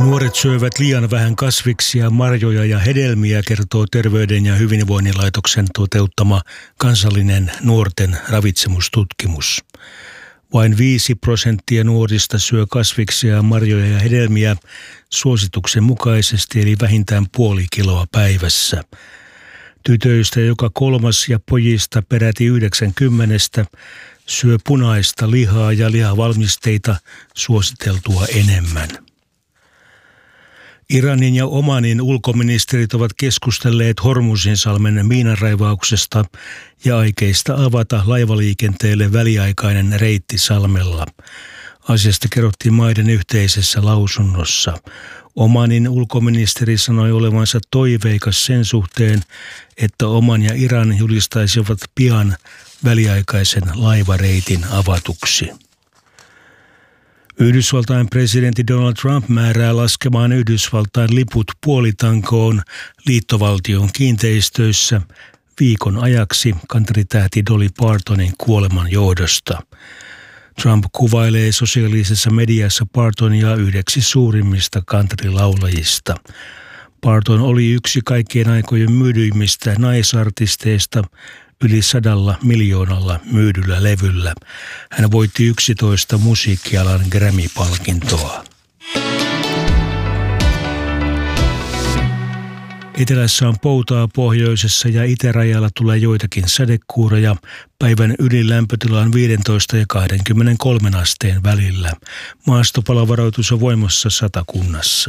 Nuoret syövät liian vähän kasviksia, marjoja ja hedelmiä, kertoo Terveyden ja hyvinvoinnin laitoksen toteuttama kansallinen nuorten ravitsemustutkimus. Vain 5% nuorista syö kasviksia, marjoja ja hedelmiä suosituksen mukaisesti, eli vähintään puoli kiloa päivässä. Tytöistä joka kolmas ja pojista peräti 90 syö punaista lihaa ja lihavalmisteita suositeltua enemmän. Iranin ja Omanin ulkoministerit ovat keskustelleet Hormuzinsalmen miinanraivauksesta ja aikeista avata laivaliikenteelle väliaikainen reitti salmella. Asiasta kerrottiin maiden yhteisessä lausunnossa. Omanin ulkoministeri sanoi olevansa toiveikas sen suhteen, että Oman ja Iran julistaisivat pian väliaikaisen laivareitin avatuksi. Yhdysvaltain presidentti Donald Trump määrää laskemaan Yhdysvaltain liput puolitankoon liittovaltion kiinteistöissä viikon ajaksi kantritähti Dolly Partonin kuoleman johdosta. Trump kuvailee sosiaalisessa mediassa Partonia yhdeksi suurimmista countrylaulajista. Parton oli yksi kaikkien aikojen myydyimmistä naisartisteista yli 100 miljoonalla myydyllä levyllä. Hän voitti 11 musiikkialan Grammy-palkintoa. Etelässä on poutaa, pohjoisessa ja itärajalla tulee joitakin sadekuuroja. Päivän ylilämpötila on 15 ja 23 asteen välillä. Maastopalavaraisuus on voimassa Satakunnassa.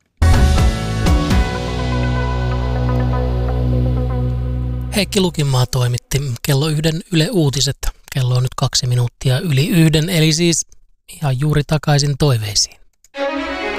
Heikki Lukinmaa toimitti kello 1 Yle Uutiset. Kello on nyt 2 minuuttia yli 1, eli siis ihan juuri takaisin toiveisiin.